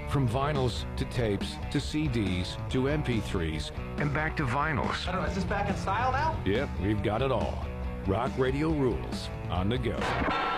From vinyls to tapes to CDs to MP3s and back to vinyls. I don't know, is this back in style now? Yep, we've got it all. Rock Radio rules on the go.